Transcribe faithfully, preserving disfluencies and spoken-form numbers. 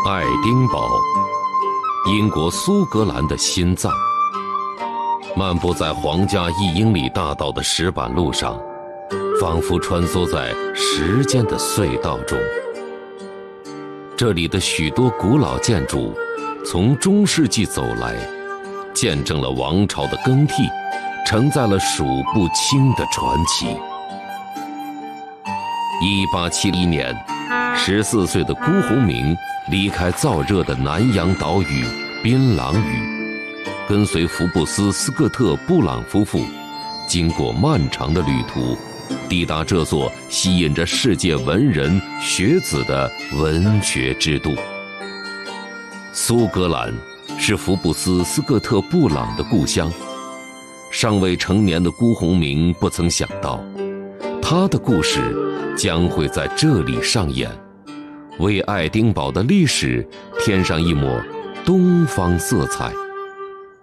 爱丁堡，英国苏格兰的心脏。漫步在皇家一英里大道的石板路上，仿佛穿梭在时间的隧道中。这里的许多古老建筑从中世纪走来，见证了王朝的更替，承载了数不清的传奇。一八七一年，十四岁的辜鸿铭离开燥热的南洋岛屿槟榔屿，跟随福布斯·斯科特·布朗夫妇，经过漫长的旅途，抵达这座吸引着世界文人学子的文学之都。苏格兰是福布斯·斯科特·布朗的故乡。尚未成年的辜鸿铭不曾想到，他的故事将会在这里上演，为爱丁堡的历史添上一抹东方色彩。